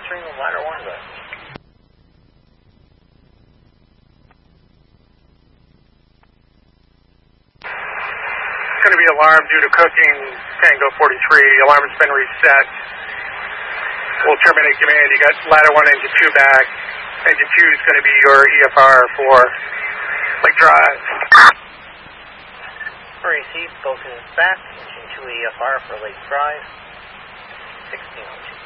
answering the ladder 1 then. It's going to be alarm due to cooking, Tango 43. Alarm has been reset. We'll terminate command. You got ladder 1, engine 2 back. Engine 2 is going to be your EFR for Lake Drive. Received, both is back. Engine 2 EFR for Lake Drive. 1602.